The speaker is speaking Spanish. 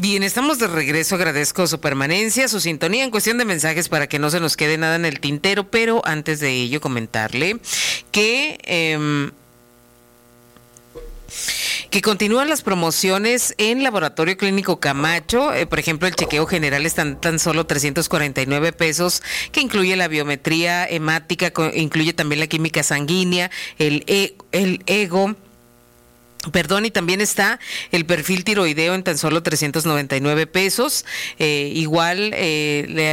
Bien, estamos de regreso. Agradezco su permanencia, su sintonía en cuestión de mensajes para que no se nos quede nada en el tintero, pero antes de ello comentarle que continúan las promociones en Laboratorio Clínico Camacho. Por ejemplo, el chequeo general está en tan solo 349 pesos, que incluye la biometría hemática, incluye también la química sanguínea, el ego. Y también está el perfil tiroideo en tan solo 399 pesos. Igual